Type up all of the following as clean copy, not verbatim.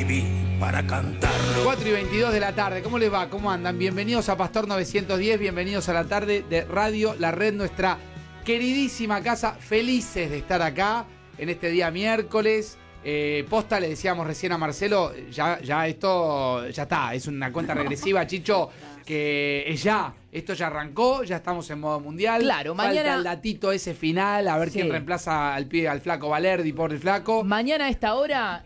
escribí para cantarlo. 4:22 de la tarde, ¿cómo les va? ¿Cómo andan? Bienvenidos a Pastor 910, bienvenidos a la tarde de Radio La Red, nuestra queridísima casa. Felices de estar acá en este día miércoles. Posta, le decíamos recién a Marcelo, ya esto ya está, es una cuenta regresiva, Chicho, que es ya. Esto ya arrancó, ya estamos en modo mundial. Claro, falta mañana el datito ese final, a ver quién reemplaza al flaco Valerdi, pobre flaco. Mañana a esta hora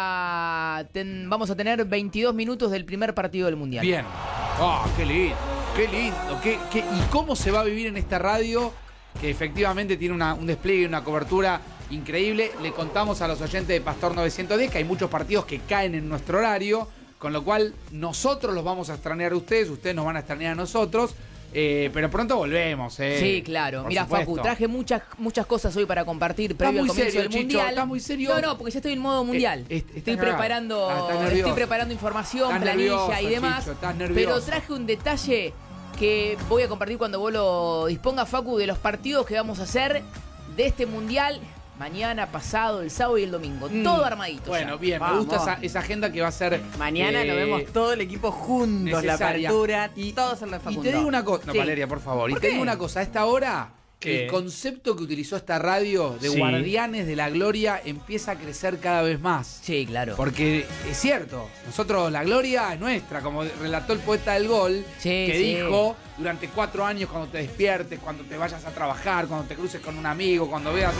ya vamos a tener 22 minutos del primer partido del mundial. Bien. Oh, qué lindo, qué lindo. ¿Y cómo se va a vivir en esta radio? Que efectivamente tiene un despliegue y una cobertura increíble. Le contamos a los oyentes de Pastor 910 que hay muchos partidos que caen en nuestro horario, con lo cual nosotros los vamos a extrañar a ustedes nos van a extrañar a nosotros, pero pronto volvemos. Sí, claro. Mira, supuesto. Facu, traje muchas cosas hoy para compartir previo al comienzo del mundial. ¿Estás muy serio? No, porque ya estoy en modo mundial. Estoy preparando información, planilla y demás. Chicho, estás nervioso. Pero traje un detalle que voy a compartir cuando vos lo dispongas, Facu, de los partidos que vamos a hacer de este mundial. Mañana, pasado, el sábado y el domingo. Todo armadito. Bueno, ya. bien, Vamos. me gusta esa agenda que va a ser. Mañana lo vemos todo el equipo juntos, necesaria. la apertura, Y todos en la Y Facundo. te digo una cosa. No, Sí. Valeria, por favor. ¿Por Y te qué? digo una cosa. A esta hora, ¿Qué? el concepto que utilizó esta radio de Sí. Guardianes de la Gloria empieza a crecer cada vez más. Sí, claro. Porque es cierto, nosotros la gloria es nuestra, como relató el poeta del gol, Sí, que sí. dijo durante 4 años, cuando te despiertes, cuando te vayas a trabajar, cuando te cruces con un amigo, cuando veas,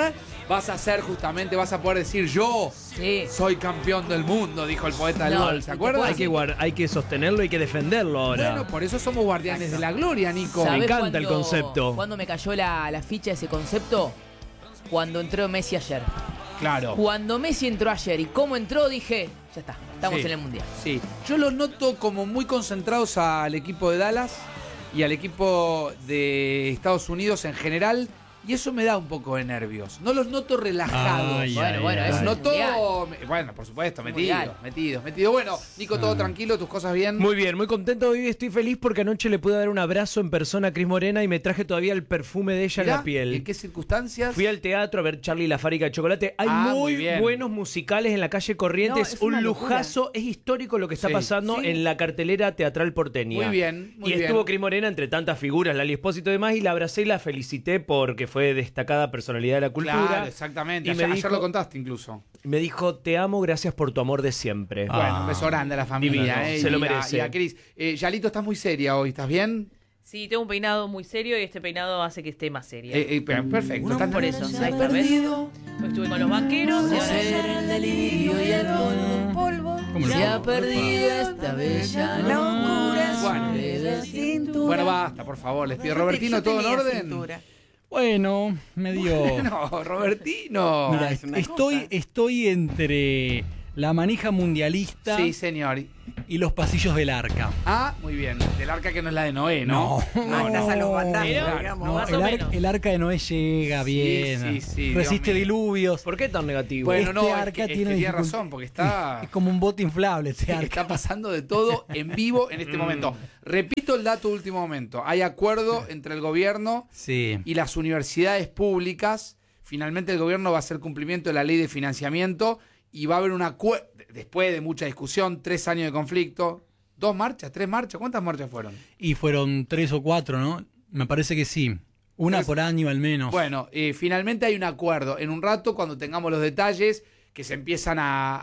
vas a ser justamente, vas a poder decir yo Sí. soy campeón del mundo, dijo el poeta del No, gol, y ¿se te acuerdan? Hay que sostenerlo, hay que defenderlo ahora. Bueno, por eso somos guardianes de la gloria, Nico. Me ¿Sabés encanta el concepto. ¿Cuándo me cayó la ficha de ese concepto? Cuando entró Messi ayer. Claro. Cuando Messi entró ayer y cómo entró, dije, ya está, estamos Sí. en el mundial. Sí, yo los noto como muy concentrados al equipo de Dallas y al equipo de Estados Unidos en general, y eso me da un poco de nervios. No los noto relajados. Ay, Bueno, ay, es ay. Noto, mundial. bueno, por supuesto, Mundial. metido. Bueno, Nico, todo tranquilo, tus cosas bien. Muy bien, muy contento hoy. Estoy feliz porque anoche le pude dar un abrazo en persona a Cris Morena y me traje todavía el perfume de ella Mirá, en la piel. ¿y en qué circunstancias? Fui al teatro a ver Charlie y la fábrica de chocolate. Hay Muy muy bien. buenos musicales en la calle Corrientes. No, es un una lujazo. Es histórico lo que está Sí. pasando Sí. en la cartelera teatral porteña. Muy bien, muy y bien. estuvo Cris Morena entre tantas figuras, Lali Espósito y demás, y la abracé y la felicité porque fue destacada personalidad de la cultura. Claro, exactamente. Y Ayer, me ayer dijo- lo contaste incluso. Me dijo, te amo, gracias por tu amor de siempre. Bueno, un beso grande a la familia. Divino, se lo y a- merece. Y a Cris. Yalito, estás muy seria hoy, ¿estás bien? Sí, tengo un peinado muy serio y este peinado hace que esté más seria. Perfecto. ¿Estás por eso. nerviosa? Ahí está, ¿ves? Estuve con los banqueros y ahora el delirio y el polvo. Se ha perdido esta bella locura. Bueno. de cintura. Bueno, basta, por favor, les pido. Yo Robertino, ¿todo en tenía orden? cintura. Bueno, medio. No, Robertino. Mira, es una estoy entre la manija mundialista Sí, señor. y los pasillos del arca. Ah, muy bien. Del arca que no es la de Noé, ¿no? No, estás a los bandazos, Pero- digamos. No, más o menos. el arca de Noé llega bien. sí, resiste Dios mío. diluvios. ¿Por qué tan negativo? Bueno, no, Este es arca que tiene tiene dificultad. razón, porque está, Es como un bote inflable este arca. está pasando de todo en vivo en este momento. Repito el dato de último momento. Hay acuerdo entre el gobierno Sí. y las universidades públicas. Finalmente el gobierno va a hacer cumplimiento de la ley de financiamiento y va a haber un acuerdo, después de mucha discusión, 3 años de conflicto, 2 marchas, 3 marchas, ¿cuántas marchas fueron? Y fueron 3 o 4, ¿no? Me parece que sí. Una Tres. por año al menos. Bueno, finalmente hay un acuerdo. En un rato, cuando tengamos los detalles que se empiezan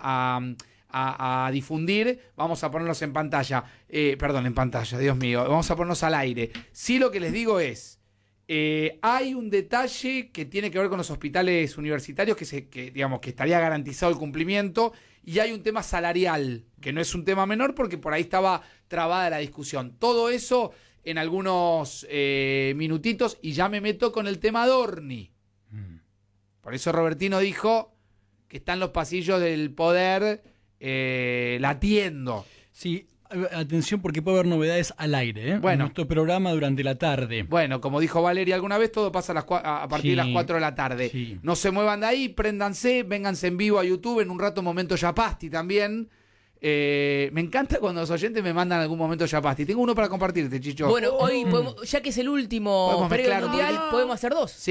a difundir, vamos a ponerlos en pantalla. Perdón, en pantalla, Dios mío. Vamos a ponernos al aire. Sí, lo que les digo es, hay un detalle que tiene que ver con los hospitales universitarios digamos que estaría garantizado el cumplimiento, y hay un tema salarial que no es un tema menor porque por ahí estaba trabada la discusión. Todo eso en algunos minutitos, y ya me meto con el tema Dorni. Por eso Robertino dijo que está en los pasillos del poder latiendo. Sí, atención porque puede haber novedades al aire, ¿eh? Bueno. En nuestro programa durante la tarde. Bueno, como dijo Valeria alguna vez, todo pasa a partir de las 4 de la tarde. Sí. No se muevan de ahí, préndanse, vénganse en vivo a YouTube, en un rato Momento Yapasti también. Me encanta cuando los oyentes me mandan algún momento Yapasti. Tengo uno para compartirte, Chicho. Bueno, hoy podemos, ya que es el último Podemos previo mezclar al un mundial, poquito. podemos hacer 2. Sí,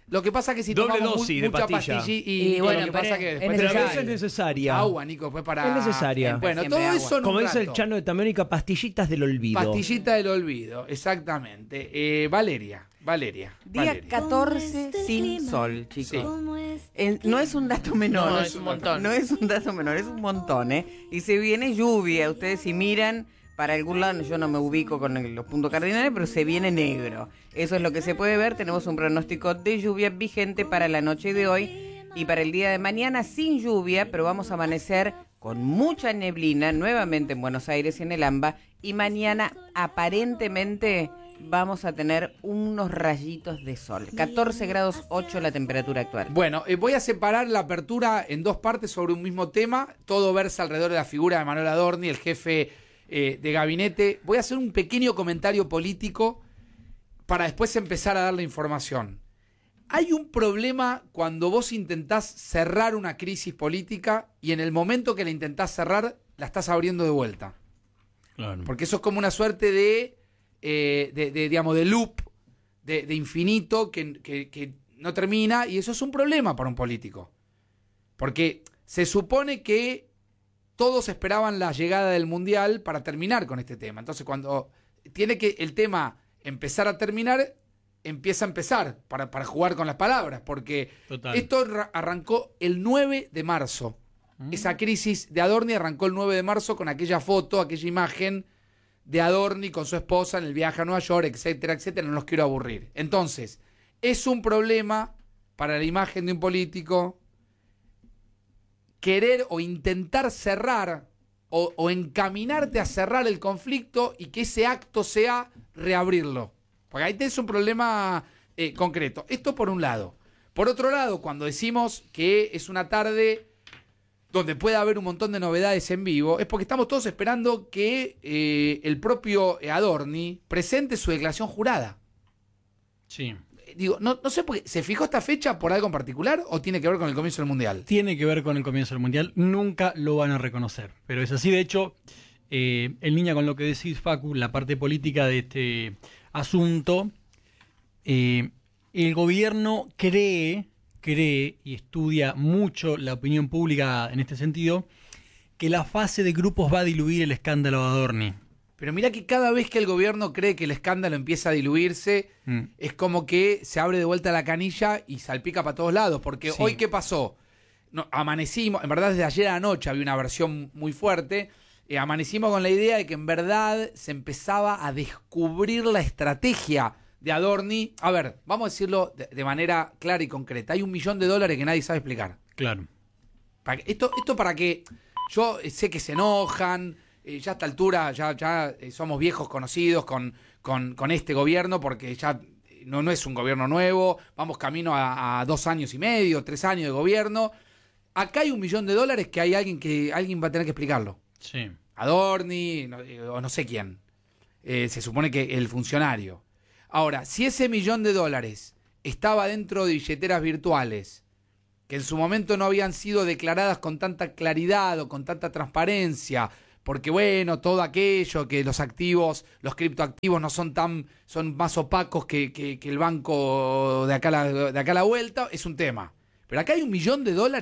Lo que pasa es que si Doble tomamos dosis de mucha pastilla. pastilla Y lo bueno, que pasa pero es que es después Pero a necesario. veces es necesaria. agua, Nico, después para... Es necesaria. Bueno, Siempre todo agua. eso en Como un dice el rato. Chano de Tamónica, pastillitas del olvido. Pastillita del olvido, exactamente. Valeria. Día 14 sin sol, chicos. No es un dato menor. No, es un montón. No es un dato menor, es un montón, ¿eh? Y se viene lluvia. Ustedes si miran para algún lado, yo no me ubico con los puntos cardinales, pero se viene negro. Eso es lo que se puede ver. Tenemos un pronóstico de lluvia vigente para la noche de hoy y para el día de mañana sin lluvia, pero vamos a amanecer con mucha neblina nuevamente en Buenos Aires y en el AMBA. Y mañana aparentemente vamos a tener unos rayitos de sol. 14 grados 8 la temperatura actual. Bueno, voy a separar la apertura en dos partes sobre un mismo tema. Todo versa alrededor de la figura de Manuel Adorni, el jefe de gabinete. Voy a hacer un pequeño comentario político para después empezar a dar la información. Hay un problema cuando vos intentás cerrar una crisis política y en el momento que la intentás cerrar, la estás abriendo de vuelta. Claro. Porque eso es como una suerte digamos, de loop, de infinito que no termina, y eso es un problema para un político. Porque se supone que todos esperaban la llegada del Mundial para terminar con este tema. Entonces, cuando tiene que el tema empezar a terminar, empieza a empezar para jugar con las palabras, porque Total. esto arrancó el 9 de marzo. Esa crisis de Adorni arrancó el 9 de marzo con aquella foto, aquella imagen de Adorni con su esposa en el viaje a Nueva York, etcétera, etcétera. No los quiero aburrir. Entonces, es un problema para la imagen de un político querer o intentar cerrar o encaminarte a cerrar el conflicto y que ese acto sea reabrirlo. Porque ahí tenés un problema concreto. Esto por un lado. Por otro lado, cuando decimos que es una tarde donde puede haber un montón de novedades en vivo, es porque estamos todos esperando que el propio Adorni presente su declaración jurada. Sí. Digo, no sé, porque ¿se fijó esta fecha por algo en particular o tiene que ver con el comienzo del Mundial? Tiene que ver con el comienzo del Mundial. Nunca lo van a reconocer. Pero es así. De hecho, el Niña, con lo que decís, Facu, la parte política de este asunto, el gobierno cree y estudia mucho la opinión pública en este sentido, que la fase de grupos va a diluir el escándalo de Adorni. Pero mirá que cada vez que el gobierno cree que el escándalo empieza a diluirse, es como que se abre de vuelta la canilla y salpica para todos lados. Porque Sí. hoy, ¿qué pasó? No, amanecimos, en verdad desde ayer a la noche había una versión muy fuerte, amanecimos con la idea de que en verdad se empezaba a descubrir la estrategia de Adorni. A ver, vamos a decirlo de manera clara y concreta. Hay $1 millón que nadie sabe explicar. Claro. Esto para que... Yo sé que se enojan, ya a esta altura ya somos viejos conocidos con este gobierno, porque ya no es un gobierno nuevo, vamos camino a 2 años y medio, 3 años de gobierno. Acá hay $1 millón que hay alguien va a tener que explicarlo. Sí. Adorni, o no sé quién. Se supone que el funcionario. Ahora, si ese $1 millón estaba dentro de billeteras virtuales, que en su momento no habían sido declaradas con tanta claridad o con tanta transparencia, porque bueno, todo aquello que los activos, los criptoactivos no son más opacos que el banco de acá a la vuelta, es un tema. Pero acá hay $1 millón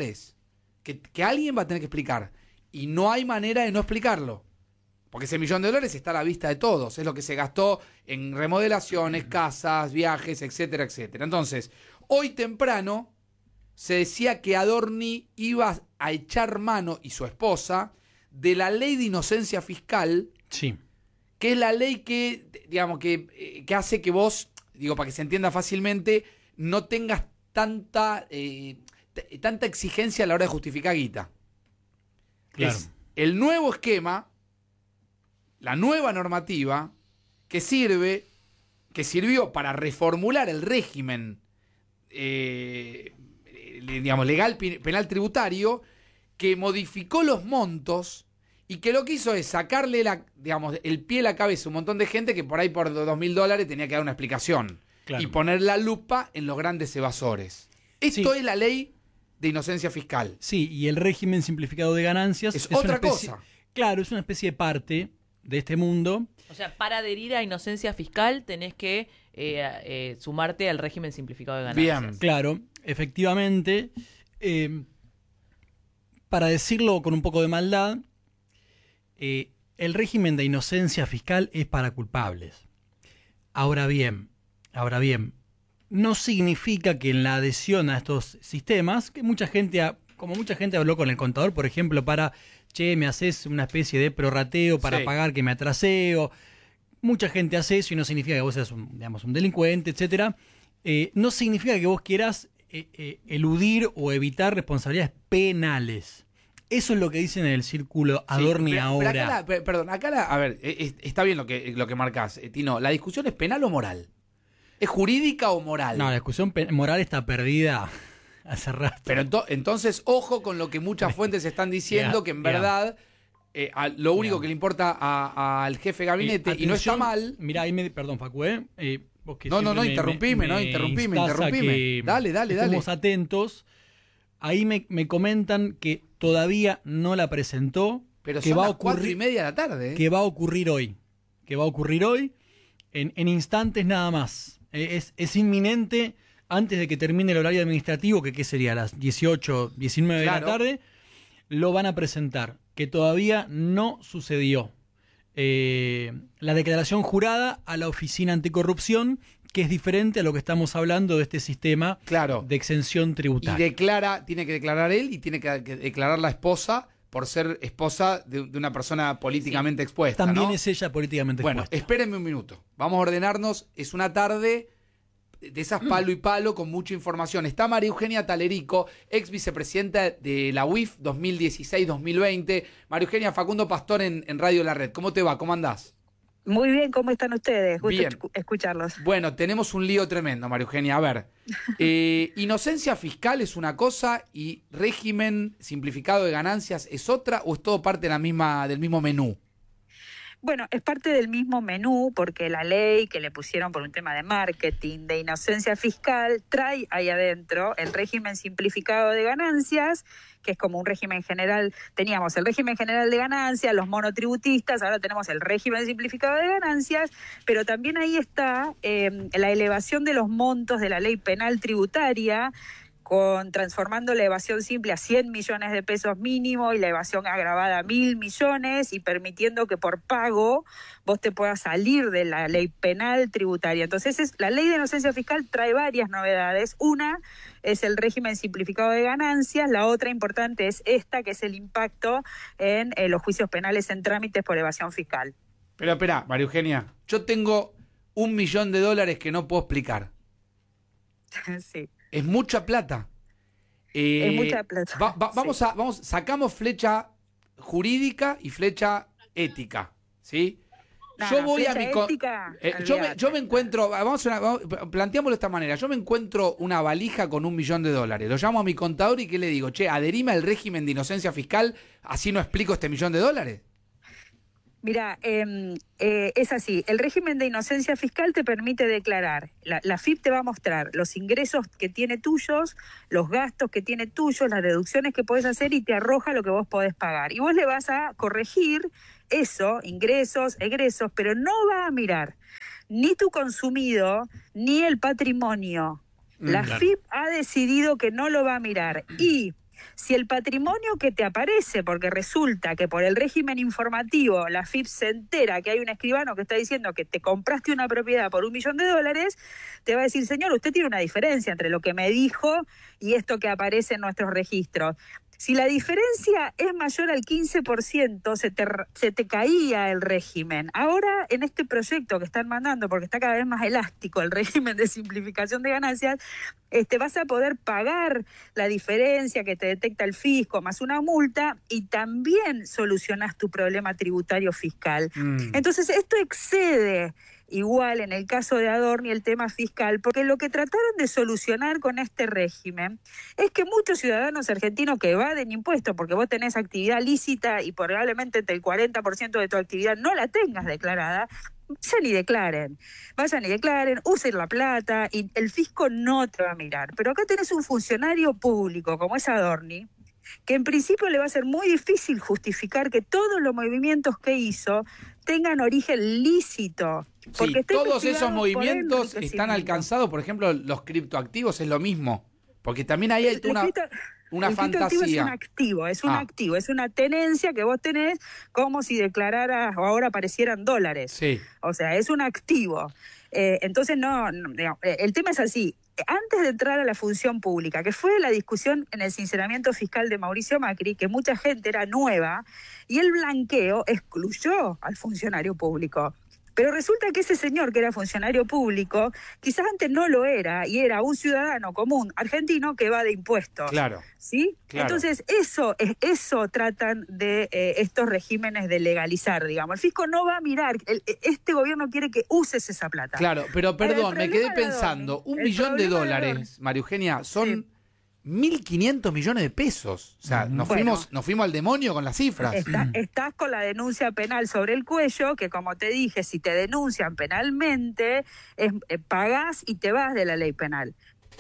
que alguien va a tener que explicar. Y no hay manera de no explicarlo. Porque ese $1 millón está a la vista de todos. Es lo que se gastó en remodelaciones, casas, viajes, etcétera, etcétera. Entonces, hoy temprano se decía que Adorni iba a echar mano, y su esposa, de la ley de inocencia fiscal, Sí. que es la ley que, digamos, que hace que vos, digo, para que se entienda fácilmente, no tengas tanta exigencia a la hora de justificar guita. Claro. Es el nuevo esquema, la nueva normativa que sirvió para reformular el régimen digamos, legal penal tributario, que modificó los montos y que lo que hizo es sacarle el pie a la cabeza a un montón de gente que por ahí por $2.000 tenía que dar una explicación. Claro. Y poner la lupa en los grandes evasores. Esto Sí. es la ley de inocencia fiscal. Sí, y el régimen simplificado de ganancias Es una otra especie- cosa. Claro, es una especie de parte de este mundo. O sea, para adherir a inocencia fiscal tenés que sumarte al régimen simplificado de ganancias. Bien. Claro, efectivamente. Para decirlo con un poco de maldad, el régimen de inocencia fiscal es para culpables. Ahora bien, no significa que en la adhesión a estos sistemas, que mucha gente habló con el contador, por ejemplo, para, me haces una especie de prorrateo para Sí. pagar que me atrasé, o mucha gente hace eso y no significa que vos seas un delincuente, etcétera. No significa que vos quieras eludir o evitar responsabilidades penales. Eso es lo que dicen en el círculo Adorni Sí, pero ahora. acá a ver, está bien lo que marcás, Tino. ¿La discusión es penal o moral? ¿Es jurídica o moral? No, la discusión moral está perdida hace rato. Pero entonces, ojo con lo que muchas fuentes están diciendo, que en verdad lo único que le importa al jefe de gabinete, y no está mal. Mirá, perdón, Facu, vos que No, siempre interrumpime. instaz a que Dale. estemos atentos. Ahí me comentan que todavía no la presentó, Pero que son va a las 4:30 ocurrir, de la tarde. que va a ocurrir hoy. En instantes nada más. Es inminente, antes de que termine el horario administrativo, que ¿qué sería? A las 18, 19 de Claro. la tarde, lo van a presentar, que todavía no sucedió. La declaración jurada a la Oficina Anticorrupción, que es diferente a lo que estamos hablando de este sistema Claro. de exención Y tributaria. tiene que declarar él y tiene que declarar la esposa por ser esposa de una persona políticamente expuesta. También ¿no? es ella políticamente Bueno, expuesta. espérenme un minuto. Vamos a ordenarnos. Es una tarde de esas palo y palo con mucha información. Está María Eugenia Talerico, ex vicepresidenta de la UIF 2016-2020. María Eugenia, Facundo Pastor en Radio La Red. ¿Cómo te va? ¿Cómo andás? Muy bien, ¿cómo están ustedes? Gusto Bien. escucharlos. Bueno, tenemos un lío tremendo, María Eugenia. A ver, inocencia fiscal es una cosa y régimen simplificado de ganancias es otra, ¿o es todo parte del mismo menú? Bueno, es parte del mismo menú porque la ley que le pusieron por un tema de marketing, de inocencia fiscal, trae ahí adentro el régimen simplificado de ganancias, que es como un régimen general. Teníamos el régimen general de ganancias, los monotributistas, ahora tenemos el régimen simplificado de ganancias, pero también ahí está la elevación de los montos de la ley penal tributaria, transformando la evasión simple a 100 millones de pesos mínimo y la evasión agravada a 1.000 millones y permitiendo que por pago vos te puedas salir de la ley penal tributaria. Entonces, la ley de inocencia fiscal trae varias novedades. Una es el régimen simplificado de ganancias, la otra importante es esta, que es el impacto en los juicios penales en trámites por evasión fiscal. Pero espera, María Eugenia, yo tengo $1.000.000 que no puedo explicar. Sí. Es mucha plata. Es mucha plata. Vamos, sacamos flecha jurídica y flecha ética, ¿sí? No, yo no, voy a flecha mi ética, yo me encuentro, planteámoslo de esta manera, yo me encuentro una valija con $1.000.000, lo llamo a mi contador y ¿qué le digo? Che, adherime al régimen de inocencia fiscal, así no explico este $1.000.000. Mira, es así. El régimen de inocencia fiscal te permite declarar. La FIP te va a mostrar los ingresos que tiene tuyos, los gastos que tiene tuyos, las deducciones que podés hacer y te arroja lo que vos podés pagar. Y vos le vas a corregir eso, ingresos, egresos, pero no va a mirar ni tu consumido ni el patrimonio. La FIP ha decidido que no lo va a mirar. Y si el patrimonio que te aparece, porque resulta que por el régimen informativo la FIP se entera que hay un escribano que está diciendo que te compraste una propiedad por $1.000.000, te va a decir, señor, usted tiene una diferencia entre lo que me dijo y esto que aparece en nuestros registros. Si la diferencia es mayor al 15%, se te caía el régimen. Ahora, en este proyecto que están mandando, porque está cada vez más elástico el régimen de simplificación de ganancias, vas a poder pagar la diferencia que te detecta el fisco más una multa y también solucionás tu problema tributario fiscal. Entonces, esto excede igual en el caso de Adorni el tema fiscal, porque lo que trataron de solucionar con este régimen es que muchos ciudadanos argentinos que evaden impuestos, porque vos tenés actividad lícita y probablemente el 40% de tu actividad no la tengas declarada, vayan y declaren, usen la plata y el fisco no te va a mirar. Pero acá tenés un funcionario público como es Adorni, que en principio le va a ser muy difícil justificar que todos los movimientos que hizo tengan origen lícito. Sí, todos esos investigado por movimientos están enriquecimiento. alcanzados, por ejemplo, los criptoactivos es lo mismo, porque también ahí hay una El criptoactivo fantasía. es un activo, es una tenencia que vos tenés como si declararas o ahora aparecieran dólares. Sí. O sea, es un activo. Entonces, digamos, el tema es así. Antes de entrar a la función pública, que fue la discusión en el sinceramiento fiscal de Mauricio Macri, que mucha gente era nueva, y el blanqueo excluyó al funcionario público. Pero resulta que ese señor que era funcionario público, quizás antes no lo era, y era un ciudadano común argentino que va de impuestos. Claro. ¿Sí? Claro. Entonces, eso tratan de estos regímenes de legalizar, digamos. El fisco no va a mirar, este gobierno quiere que uses esa plata. Claro, pero perdón, me quedé pensando, $1 millón de problema de dólares, María Eugenia, son 1.500 millones de pesos. O sea, nos fuimos al demonio con las cifras. Estás con la denuncia penal sobre el cuello, que como te dije, si te denuncian penalmente, pagás y te vas de la ley penal.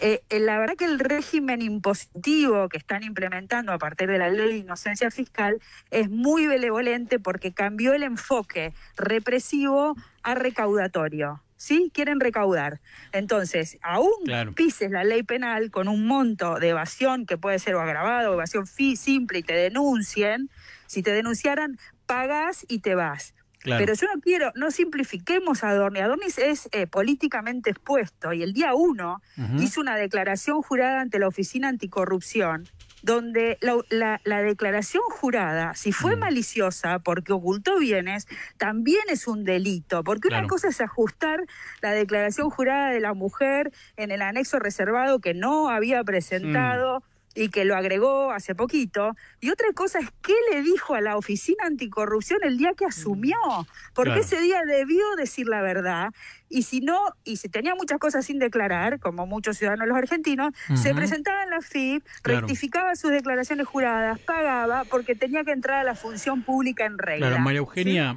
La verdad que el régimen impositivo que están implementando a partir de la ley de inocencia fiscal es muy benevolente porque cambió el enfoque represivo a recaudatorio. ¿Sí? Quieren recaudar. Entonces, aún pises la ley penal con un monto de evasión que puede ser o agravado o evasión simple y te denuncien, si te denunciaran, pagás y te vas. Claro. Pero yo no simplifiquemos a Adorni. Adorni es políticamente expuesto y el día 1 hizo una declaración jurada ante la Oficina Anticorrupción, donde la declaración jurada, si fue maliciosa porque ocultó bienes, también es un delito, porque una cosa es ajustar la declaración jurada de la mujer en el anexo reservado que no había presentado y que lo agregó hace poquito, y otra cosa es qué le dijo a la Oficina Anticorrupción el día que asumió, porque ese día debió decir la verdad, y si tenía muchas cosas sin declarar, como muchos ciudadanos los argentinos, se presentaba en la FIP, rectificaba sus declaraciones juradas, pagaba, porque tenía que entrar a la función pública en regla. Claro, María Eugenia,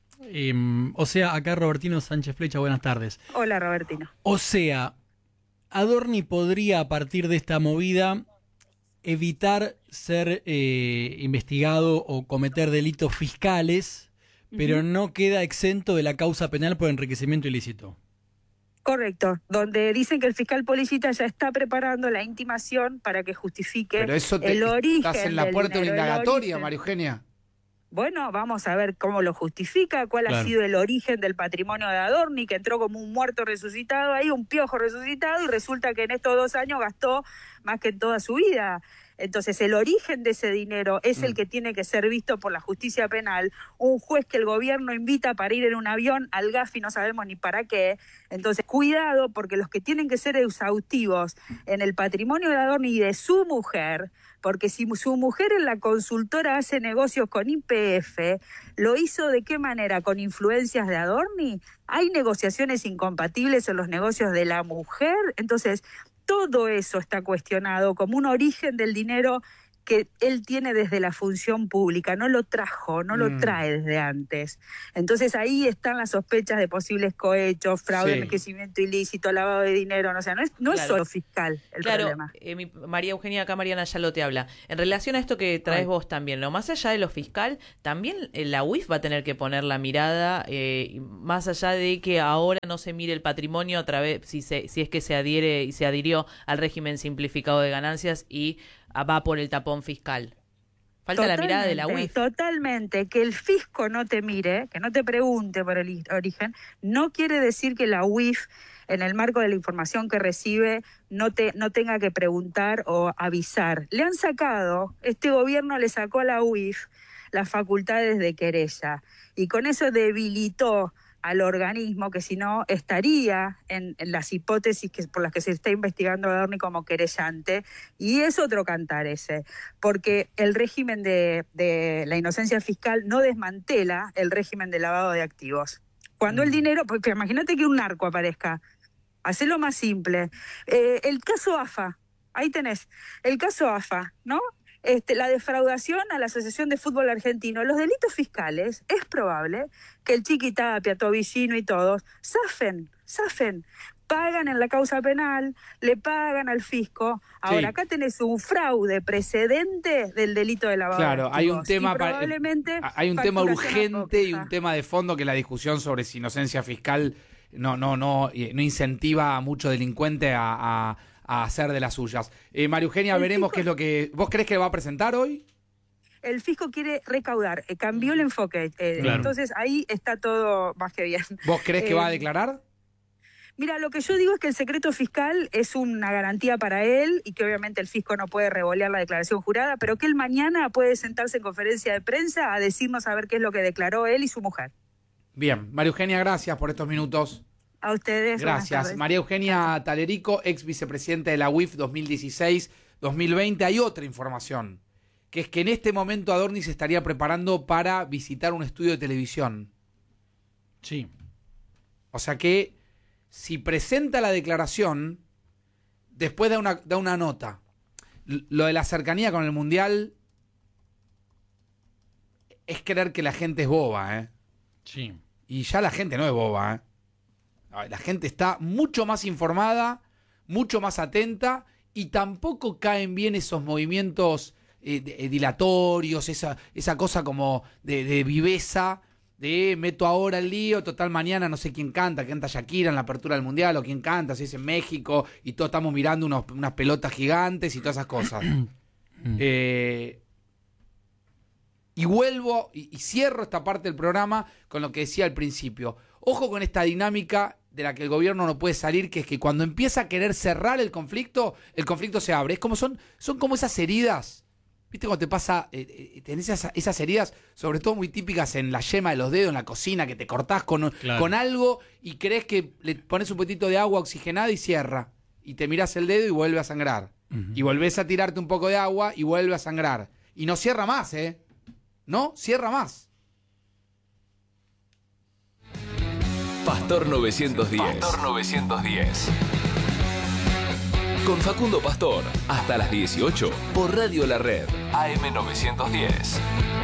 o sea, acá Robertino Sánchez Flecha, buenas tardes. Hola, Robertino. O sea, Adorni podría, a partir de esta movida, evitar ser investigado o cometer delitos fiscales, pero no queda exento de la causa penal por enriquecimiento ilícito. Correcto, donde dicen que el fiscal Policita ya está preparando la intimación para que justifique pero eso el origen. Estás en la puerta de una indagatoria, María Eugenia. Bueno, vamos a ver cómo lo justifica, cuál ha sido el origen del patrimonio de Adorni, que entró como un muerto resucitado ahí, un piojo resucitado, y resulta que en estos 2 años gastó más que en toda su vida. Entonces, el origen de ese dinero es el que tiene que ser visto por la justicia penal. Un juez que el gobierno invita para ir en un avión al Gafi, no sabemos ni para qué. Entonces, cuidado, porque los que tienen que ser exhaustivos en el patrimonio de Adorni y de su mujer, porque si su mujer en la consultora hace negocios con YPF, ¿lo hizo de qué manera? ¿Con influencias de Adorni? ¿Hay negociaciones incompatibles en los negocios de la mujer? Entonces, todo eso está cuestionado como un origen del dinero que él tiene desde la función pública, no lo trajo, no lo trae desde antes. Entonces ahí están las sospechas de posibles cohechos, fraude, enriquecimiento ilícito, lavado de dinero, no es solo fiscal el problema. María Eugenia, acá Mariana Yalo te habla. En relación a esto que traes vos también, ¿no? Más allá de lo fiscal, también la UIF va a tener que poner la mirada, más allá de que ahora no se mire el patrimonio a través, si es que se adhiere y se adhirió al régimen simplificado de ganancias y va por el tapón fiscal. Falta la mirada de la UIF. Totalmente. Que el fisco no te mire, que no te pregunte por el origen, no quiere decir que la UIF, en el marco de la información que recibe, no tenga que preguntar o avisar. Le han sacado, este gobierno le sacó a la UIF las facultades de querella, y con eso debilitó al organismo que si no estaría en las hipótesis por las que se está investigando a Adorni como querellante, y es otro cantar ese, porque el régimen de la inocencia fiscal no desmantela el régimen de lavado de activos. Cuando el dinero, pues imagínate que un narco aparezca, hacelo más simple. El caso AFA, ahí tenés, el caso AFA, ¿no? La defraudación a la Asociación de Fútbol Argentino, los delitos fiscales, es probable que el Chiqui Tapia, Tobillino y todos zafen. pagan en la causa penal, le pagan al fisco. Ahora, Sí. acá tenés un fraude precedente del delito de lavado. Claro, de hay un activos, tema y probablemente hay un tema facturación urgente y un apócrifa. tema de fondo, que es la discusión sobre si inocencia fiscal no incentiva a mucho delincuente a hacer de las suyas. María Eugenia, El veremos fisco- qué es lo que... ¿Vos crees que va a presentar hoy? El fisco quiere recaudar, cambió el enfoque. Claro. Entonces ahí está todo más que bien. ¿Vos crees que va a Eh, declarar? Mira, lo que yo digo es que el secreto fiscal es una garantía para él y que obviamente el fisco no puede revolear la declaración jurada, pero que él mañana puede sentarse en conferencia de prensa a decirnos a ver qué es lo que declaró él y su mujer. Bien, María Eugenia, gracias por estos minutos. A ustedes. buenas Gracias. tardes. María Eugenia Talerico, ex vicepresidenta de la UIF 2016-2020. Hay otra información, que es que en este momento Adorni se estaría preparando para visitar un estudio de televisión. Sí. O sea que si presenta la declaración, después da una nota. Lo de la cercanía con el Mundial es creer que la gente es boba, ¿eh? Sí. Y ya la gente no es boba, ¿eh? La gente está mucho más informada, mucho más atenta, y tampoco caen bien esos movimientos dilatorios, esa cosa como de viveza, de meto ahora el lío, total mañana no sé quién canta Shakira en la apertura del Mundial, o quién canta, si es en México, y todos estamos mirando unas pelotas gigantes y todas esas cosas. Y vuelvo y cierro esta parte del programa con lo que decía al principio. Ojo con esta dinámica de la que el gobierno no puede salir, que es que cuando empieza a querer cerrar el conflicto se abre. Es como son como esas heridas. ¿Viste cuando te pasa, tenés esas heridas, sobre todo muy típicas en la yema de los dedos, en la cocina, que te cortás con algo y crees que le pones un poquitito de agua oxigenada y cierra? Y te mirás el dedo y vuelve a sangrar. Y volvés a tirarte un poco de agua y vuelve a sangrar. Y no cierra más, ¿eh? No cierra más. Pastor 910. Pastor 910. Con Facundo Pastor, hasta las 18, por Radio La Red, AM 910.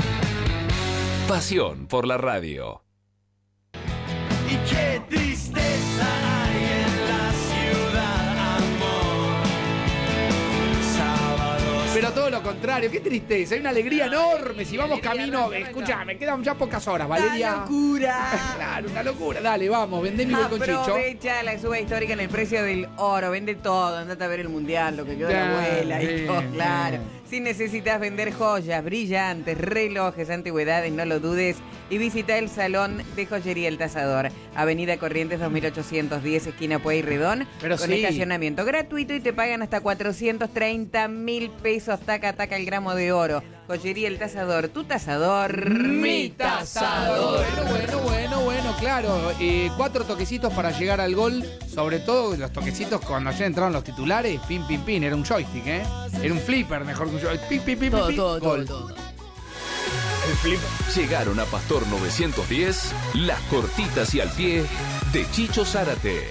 Pasión por la radio. Y qué tristeza hay en la ciudad, amor. Sábados. Pero todo lo contrario, qué tristeza, hay una alegría enorme. Si vamos camino, escuchá, me quedan ya pocas horas, Valeria. ¡Una locura! Claro, una locura. Dale, vamos, vendé mi conchicho. Aprovecha la suba histórica en el precio del oro, vende todo, andate a ver el mundial, lo que quedó de la abuela y todo, claro. Si necesitas vender joyas, brillantes, relojes, antigüedades, no lo dudes y visita el Salón de Joyería El Tasador, Avenida Corrientes 2810, esquina Pueyrredón, Pero con sí. estacionamiento gratuito y te pagan hasta 430.000 pesos, taca el gramo de oro. Joyería El Tasador, tu tasador, Mi tasador. Bueno, claro. 4 toquecitos para llegar al gol. Sobre todo los toquecitos cuando ayer entraron los titulares. Pin. Era un joystick, ¿eh? Era un flipper, mejor que un joystick. Pin. Todo. Gol. Llegaron a Pastor 910, las cortitas y al pie de Chicho Zárate.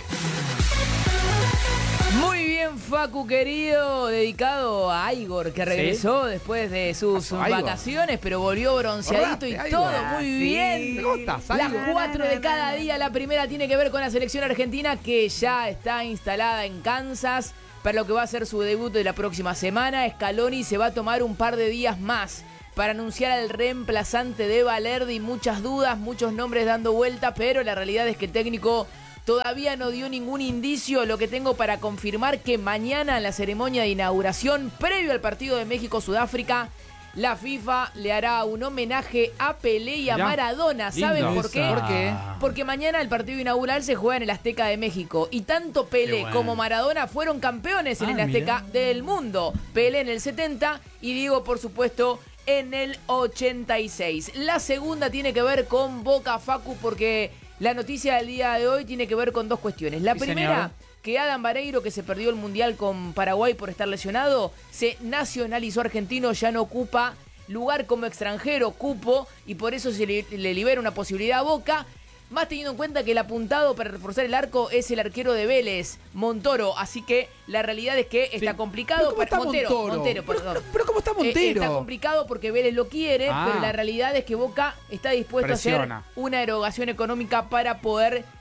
Muy bien, Facu querido, dedicado a Igor, que regresó después de sus Pasó, Igor. vacaciones, pero volvió bronceadito y Borrate, todo Igor. muy Sí. bien. ¿Cómo estás, Las Igor? 4 de cada día, la primera tiene que ver con la selección argentina, que ya está instalada en Kansas para lo que va a ser su debut de la próxima semana. Scaloni se va a tomar un par de días más para anunciar al reemplazante de Valerdi. Muchas dudas, muchos nombres dando vuelta, pero la realidad es que el técnico todavía no dio ningún indicio. Lo que tengo para confirmar que mañana en la ceremonia de inauguración, previo al partido de México-Sudáfrica, la FIFA le hará un homenaje a Pelé y a Mirá, Maradona. ¿Saben lindo. por qué? ¿Por qué? Porque mañana el partido inaugural se juega en el Azteca de México. Y tanto Pelé Qué bueno. como Maradona fueron campeones en Ah, el Azteca mirá. del mundo. Pelé en el 70 y Diego, por supuesto, en el 86. La segunda tiene que ver con Boca, Facu, porque la noticia del día de hoy tiene que ver con dos cuestiones. La Sí, primera, señor. que Adam Vareiro, que se perdió el Mundial con Paraguay por estar lesionado, se nacionalizó argentino, ya no ocupa lugar como extranjero, cupo, y por eso se le libera una posibilidad a Boca. Más teniendo en cuenta que el apuntado para reforzar el arco es el arquero de Vélez, Montoro. Así que la realidad es que está complicado. ¿Pero cómo está Montero, perdón. Pero ¿cómo está Montero? Está complicado porque Vélez lo quiere, Ah. pero la realidad es que Boca está dispuesto a Presiona. hacer una erogación económica para poder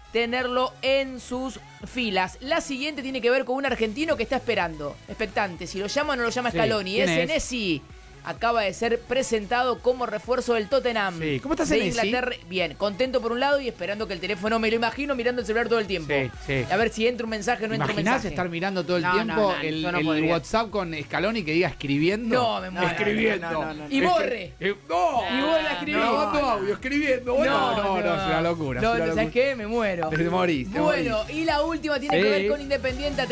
tenerlo en sus filas. La siguiente tiene que ver con un argentino que está esperando, expectante. Si lo llama o no lo llama Sí. Scaloni. ¿Quién es? Senesi. Acaba de ser presentado como refuerzo del Tottenham. Sí. ¿Cómo estás, de Senesi? Inglaterra. Bien, contento por un lado y esperando que el teléfono, me lo imagino mirando el celular todo el tiempo. Sí, sí. A ver si entra un mensaje o no entra un ¿Imaginás mensaje. estar mirando todo el No, tiempo no, no, el, yo no el podría. WhatsApp con Scaloni que diga escribiendo? No, me muero. Escribiendo. No. Y borre. No. Y vuelve a escribir. Grabando audio, escribiendo. No, es una locura. No, es una ¿sabes locura. qué? Me muero. Te morís, te Bueno, morís. y la última tiene que ver con Independiente.